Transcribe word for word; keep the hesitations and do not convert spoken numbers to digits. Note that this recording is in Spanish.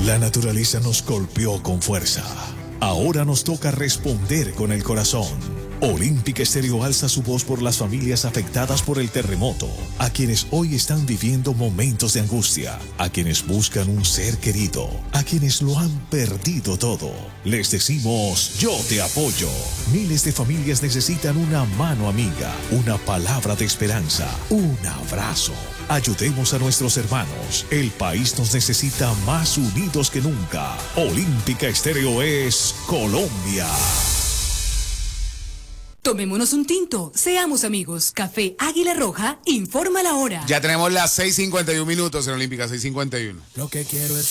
La naturaleza nos golpeó con fuerza. Ahora nos toca responder con el corazón. Olímpica Estéreo alza su voz por las familias afectadas por el terremoto, a quienes hoy están viviendo momentos de angustia, a quienes buscan un ser querido, a quienes lo han perdido todo. Les decimos, yo te apoyo. Miles de familias necesitan una mano amiga, una palabra de esperanza, un abrazo. Ayudemos a nuestros hermanos. El país nos necesita más unidos que nunca. Olímpica Estéreo es Colombia. Tomémonos un tinto, seamos amigos. Café Águila Roja, informa la hora. Ya tenemos las seis cincuenta y uno minutos en Olímpica, seis cincuenta y uno. Lo que quiero es